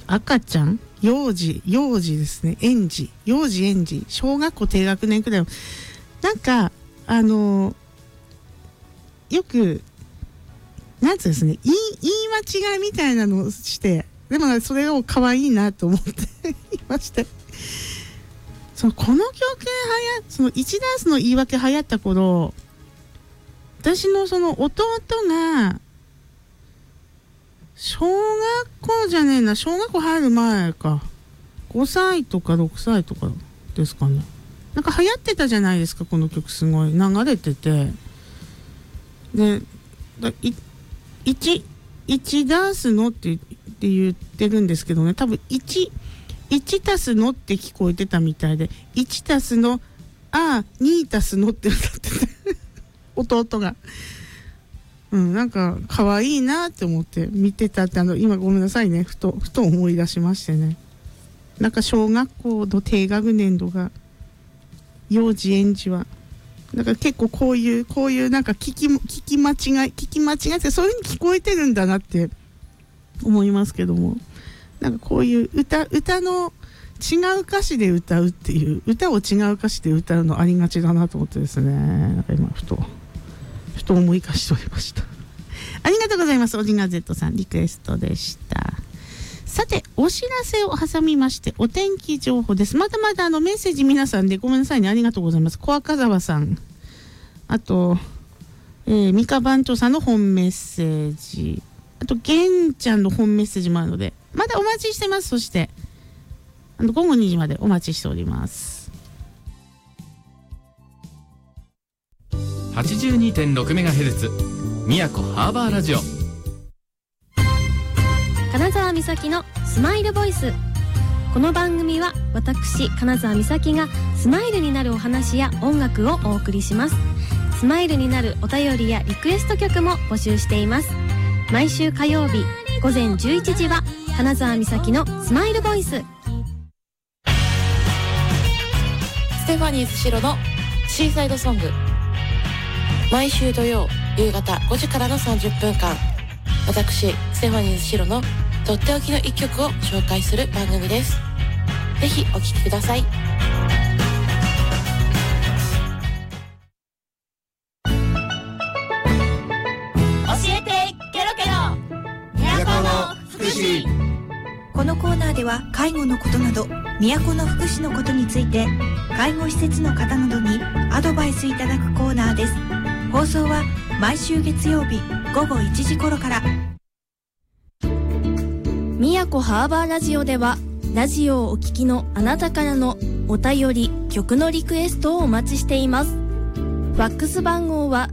赤ちゃん、幼児ですね、幼児園児、小学校低学年くらい。なんかよくなんつうんですね、言い間違いみたいなのをして、でもそれを可愛いなと思っていまして、この曲その1ダンスの言い訳流行った頃、私のその弟が小学校入る前か、5歳とか6歳とかですかね。なんか流行ってたじゃないですか、この曲。すごい流れてて、で1ダンスのって言ってるんですけどね、多分1足すのって聞こえてたみたいで、1足すの2足すのって歌ってて弟がなんか可愛いなって思って見てたって、今ごめんなさいね、ふと思い出しましてね。なんか小学校の低学年度が幼児園児はなんか結構こういうなんか聞き間違いってそういう風に聞こえてるんだなって思いますけども、なんかこういう歌の違う歌詞で歌うっていう、歌を違う歌詞で歌うのありがちだなと思ってですね、なんか今ふと思い返しておりました。ありがとうございます。オジガゼットさんリクエストでした。さて、お知らせを挟みましてお天気情報です。まだまだメッセージ皆さんでごめんなさいね、ありがとうございます。小赤沢さん、あと、三河番長さんの本メッセージ、あと玄ちゃんの本メッセージもあるので、まだお待ちしてます。そして午後2時までお待ちしております。 82.6MHz 宮古ハーバーラジオ、 金沢美咲のスマイルボイス。この番組は私金沢美咲がスマイルになるお話や音楽をお送りします。スマイルになるお便りやリクエスト曲も募集しています。毎週火曜日午前11時は金沢美咲のスマイルボイス。 ステファニーズシロのシーサイドソング、毎週土曜夕方5時からの30分間、私ステファニーズシロのとっておきの一曲を紹介する番組です。ぜひお聴きください。 このコーナーでは介護のことなど都の福祉のことについて介護施設の方などにアドバイスいただくコーナーです。放送は毎週月曜日午後1時頃から。 宮古ハーバーラジオではラジオをお聞きのあなたからのお便り、曲のリクエストをお待ちしています。ファックス番号は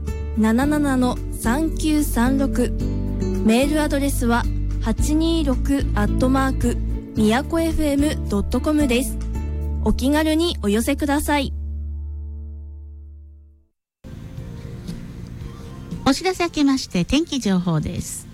77-3936、 メールアドレスは826@miyakoFM.com です。お気軽にお寄せください。 お知らせ明けまして天気情報です。